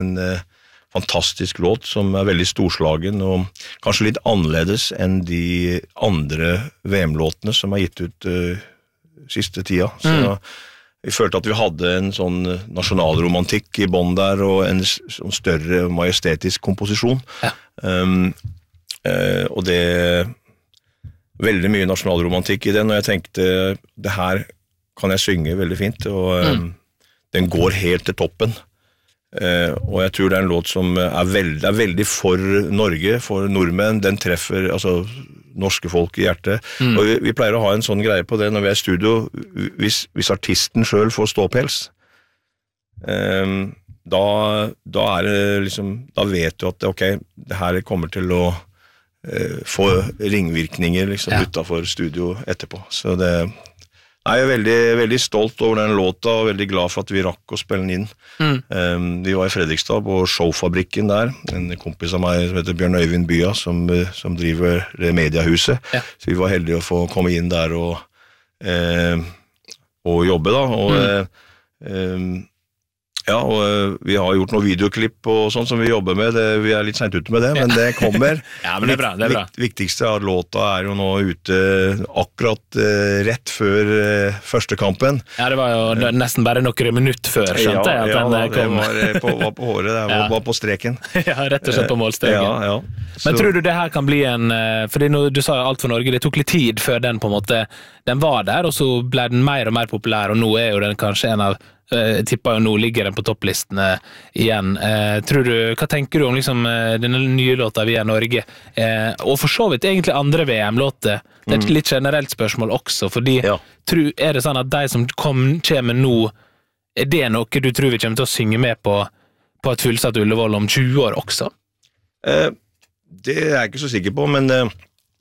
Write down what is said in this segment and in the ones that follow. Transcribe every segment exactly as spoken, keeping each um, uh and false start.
en uh, fantastisk låt som er veldig storslagen og kanskje litt annerledes enn de andre V M-låtene som er gitt ut uh, siste tida. Så mm. vi følte at vi hadde en sånn nasjonalromantikk i bånd der, og en sånn større majestetisk komposisjon. Ja. Um, uh, og det veldig mye nasjonalromantikk i den, og jeg tenkte, det her kan jeg synge veldig fint, og um, mm. den går helt til toppen. Uh, og jeg tror det er en låt som er veldig, er veldig for Norge, for nordmenn. Den treffer altså, norske folk i hjertet. Mm. Og vi, vi pleier å ha en sånn greie på det når vi er i studio. Hvis, hvis artisten selv får ståpels, um, da, da, er det liksom, da vet du at ok, det her kommer til å uh, få ringvirkninger liksom, ja. Utenfor studio etterpå. Så det Nei, jeg er veldig, veldig stolt over den låta, og veldig glad for at vi rakk å spille den inn. Mm. Um, vi var i Fredrikstad på showfabrikken der, en kompis av meg som heter Bjørn Øyvind Bya, som, som driver Mediahuset. Ja. Så vi var heldige å få komme inn der og, eh, og jobbe da. Og, mm. eh, ja, og vi har gjort noen videoklipp og sånn som vi jobber med. Det, vi er litt sent ute med det, men det kommer. Ja, men det er bra, det er bra. Vikt, viktigste av låta er jo nå ute akkurat eh, rett før eh, første kampen. Ja, det var jo nesten bare noen minutter før, skjønte jeg. Ja, ja den da, kom. det var på, var på håret, det var, ja. var på streken. Ja, rett og slett på målstreken. Ja, ja. Så. Men tror du det her kan bli en, fordi nå, du sa alt for Norge, det tok litt tid før den på en måte, den var der, og så ble den mer og mer populær, og nå er jo den kanskje en av Jeg tipper jo nå ligger den på topplistene igjen. Eh, tror du, hva tenker du om liksom, denne nye låta Vi er Norge? Eh, og for så vidt egentlig andre V M-låter. Det er et litt generelt spørsmål også, fordi ja. Tror, er det sånn at de som kom, kommer nå, er det noe du tror vi kommer til å synge med på, på et fullsatt Ullevål om tjue år også? Eh, det er jeg ikke så sikker på, men eh,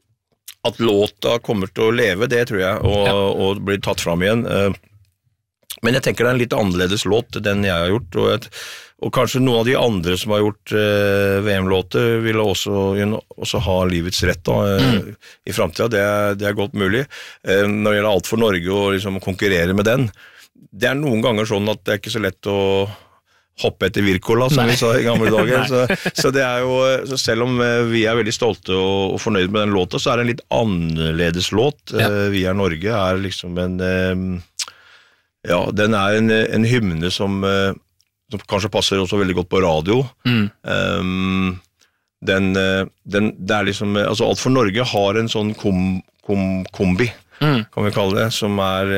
at låta kommer til å leve, det tror jeg, og, ja. og blir tatt fram igjen. Eh, Men jeg tenker det er en litt annerledes låt den jeg har gjort, og, et, og kanskje noen av de andre som har gjort eh, V M-låter vil også, også ha livets rett da, eh, mm. i fremtiden. Det er, det er godt mulig. Eh, når det gjelder alt for Norge og liksom konkurrere med den, det er noen ganger sånn at det er ikke så lett å hoppe etter Wirkola, som Nei. Vi sa i gamle dager. så, så, det er jo, så selv om vi er veldig stolte og, og fornøyd med den låta, så er det en litt annerledes låt. Ja. Eh, Vi er Norge er liksom en... Eh, Ja, den er en, en hymne som, som kanskje passer også veldig godt på radio. Mm. Um, den, den, det er liksom, altså Alt for Norge har en sånn kom, kom, kombi, mm. kan vi kalle det, som er,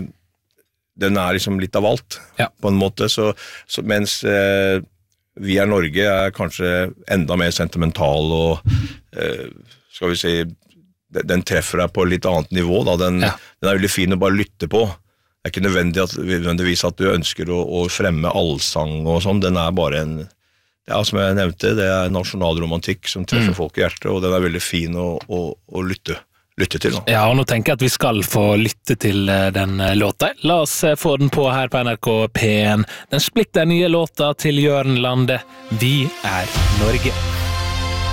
den er liksom litt av alt, ja. På en måte, så, så mens uh, Vi er Norge er kanskje enda mer sentimental, og uh, skal vi si, den treffer deg på et litt annet nivå, da. Den, ja. Den er veldig fin å bare lytte på. Det er ikke nødvendig at, nødvendigvis at du ønsker å, å fremme allsang og sånn, den er bare en, ja, som jeg nevnte, det er nasjonalromantikk som treffer mm. folk i hjertet, og den er veldig fin å, å, å lytte, lytte til. Da. Ja, og nå tenker jeg at vi skal få lytte til den låta. La oss få den på her på N R K P en. Den splitter nye låta til Jørn Lande, Vi er Norge.